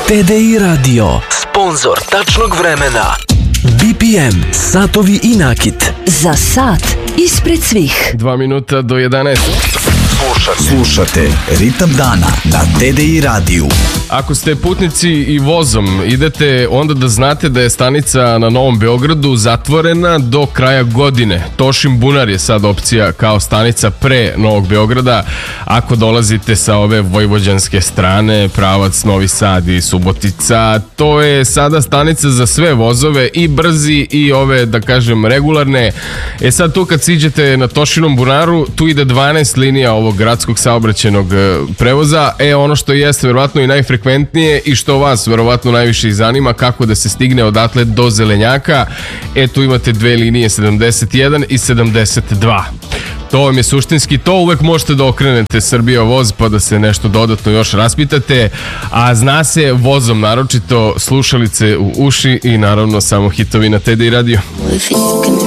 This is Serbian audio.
TDI Radio, sponzor tačnog vremena. BPM, satovi i nakit. Za sat ispred svih. 2 minuta do 11. Slušate Ritam dana na TDI radiju. Ako ste putnici i vozom idete, onda da znate da je stanica na Novom Beogradu zatvorena do kraja godine. Tošin Bunar je sad opcija kao stanica pre Novog Beograda. Ako dolazite sa ove vojvođanske strane, pravac Novi Sad i Subotica, to je sada stanica za sve vozove, i brzi i ove, da kažem, regularne. Sad tu kad siđete na Tošinom Bunaru, tu ide 12 linija ovog gradskog saobraćajnog prevoza. Ono što jeste verovatno i najfrekventnije i što vas verovatno najviše zanima, kako da se stigne odatle do Zelenjaka. Tu imate dve linije, 71 i 72. To vam je suštinski to. Uvek možete da okrenete Srbija voz pa da se nešto dodatno još raspitate, a zna se vozom naročito slušalice u uši i naravno samo hitovi na TDI radio.